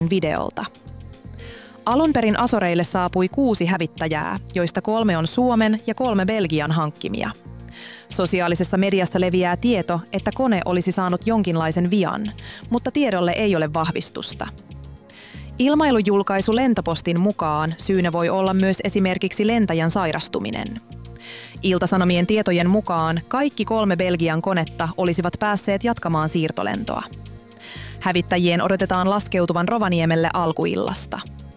videolta. Alun perin Azoreille saapui 6 hävittäjää, joista 3 on Suomen ja 3 Belgian hankkimia. Sosiaalisessa mediassa leviää tieto, että kone olisi saanut jonkinlaisen vian, mutta tiedolle ei ole vahvistusta. Ilmailujulkaisu Lentopostin mukaan syynä voi olla myös esimerkiksi lentäjän sairastuminen. Ilta-Sanomien tietojen mukaan kaikki 3 Belgian konetta olisivat päässeet jatkamaan siirtolentoa. Hävittäjien odotetaan laskeutuvan Rovaniemelle alkuillasta.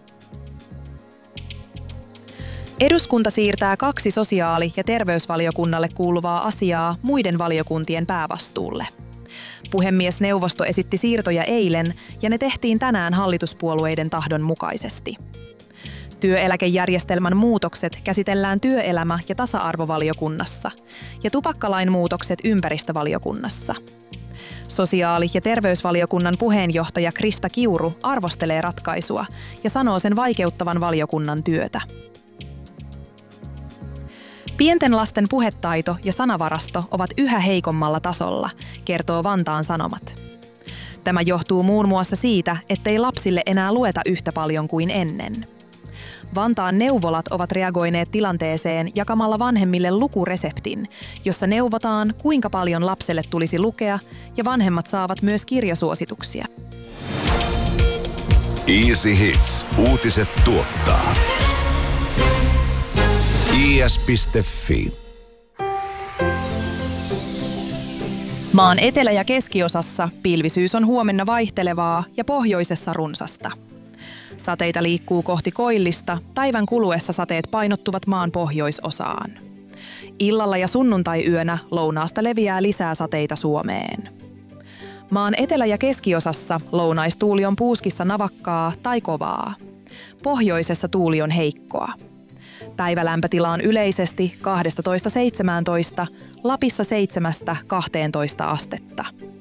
Eduskunta siirtää 2 sosiaali- ja terveysvaliokunnalle kuuluvaa asiaa muiden valiokuntien päävastuulle. Puhemiesneuvosto esitti siirtoja eilen ja ne tehtiin tänään hallituspuolueiden tahdon mukaisesti. Työeläkejärjestelmän muutokset käsitellään työelämä- ja tasa-arvovaliokunnassa ja tupakkalain muutokset ympäristövaliokunnassa. Sosiaali- ja terveysvaliokunnan puheenjohtaja Krista Kiuru arvostelee ratkaisua ja sanoo sen vaikeuttavan valiokunnan työtä. Pienten lasten puhetaito ja sanavarasto ovat yhä heikommalla tasolla, kertoo Vantaan Sanomat. Tämä johtuu muun muassa siitä, ettei lapsille enää lueta yhtä paljon kuin ennen. Vantaan neuvolat ovat reagoineet tilanteeseen jakamalla vanhemmille lukureseptin, jossa neuvotaan, kuinka paljon lapselle tulisi lukea, ja vanhemmat saavat myös kirjasuosituksia. Easy Hits. Uutiset tuottaa. is.fi. Maan etelä- ja keskiosassa pilvisyys on huomenna vaihtelevaa ja pohjoisessa runsasta. Sateita liikkuu kohti koillista, päivän kuluessa sateet painottuvat maan pohjoisosaan. Illalla ja sunnuntai-yönä lounaasta leviää lisää sateita Suomeen. Maan etelä- ja keskiosassa lounaistuuli on puuskissa navakkaa tai kovaa. Pohjoisessa tuuli on heikkoa. Päivälämpötila on yleisesti 12–17, Lapissa 7–12 astetta.